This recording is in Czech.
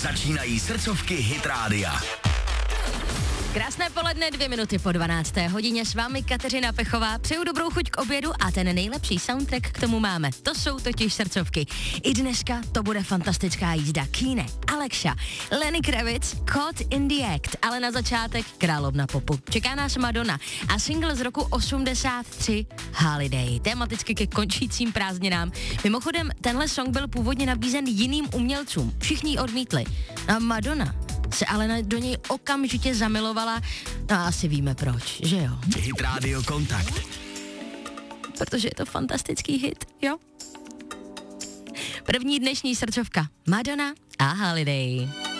Začínají srdcovky Hit Rádia. Krásné poledne, 2 minuty po 12. hodině, s vámi Kateřina Pechová. Přeju dobrou chuť k obědu a ten nejlepší soundtrack k tomu máme. To jsou totiž srdcovky. I dneska to bude fantastická jízda. Kine, Alexa, Lenny Kravitz, Caught in the Act, ale na začátek královna popu. Čeká nás Madonna a single z roku 83 Holiday, tematicky ke končícím prázdninám. Mimochodem, tenhle song byl původně nabízen jiným umělcům. Všichni ji odmítli. A Madonna se ale do něj okamžitě zamilovala. No asi víme proč, že jo? Hit Radio Kontakt. Protože je to fantastický hit, jo? První dnešní srdcovka. Madonna a Holiday.